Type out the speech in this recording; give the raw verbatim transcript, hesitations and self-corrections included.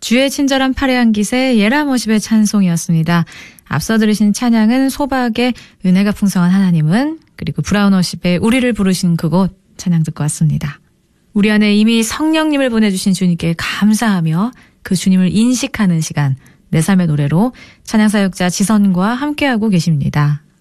주의 친절한 파레한 기세 예라모십의 찬송이었습니다. 앞서 들으신 찬양은 소박의 은혜가 풍성한 하나님은, 그리고 브라운워십의 우리를 부르신 그곳 찬양 듣고 왔습니다. 우리 안에 이미 성령님을 보내주신 주님께 감사하며 그 주님을 인식하는 시간, 내 삶의 노래로 찬양사역자 지선과 함께하고 계십니다.